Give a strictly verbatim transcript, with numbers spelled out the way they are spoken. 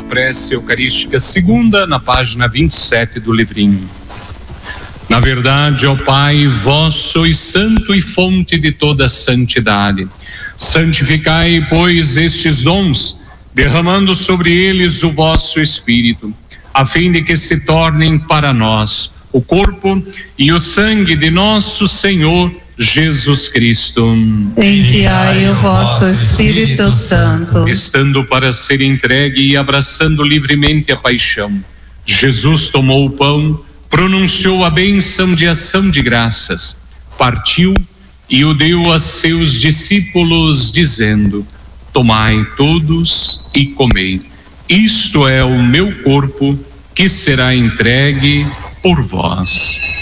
prece eucarística segunda, na página vinte e sete do livrinho. Na verdade, ó Pai, vós sois santo e fonte de toda santidade. Santificai, pois, estes dons, derramando sobre eles o vosso Espírito, a fim de que se tornem para nós o corpo e o sangue de nosso Senhor Jesus Cristo. Enviai o vosso Espírito Santo. Estando para ser entregue e abraçando livremente a paixão, Jesus tomou o pão, pronunciou a bênção de ação de graças, partiu e o deu a seus discípulos, dizendo: tomai todos e comei. Isto é o meu corpo, que será entregue por vós.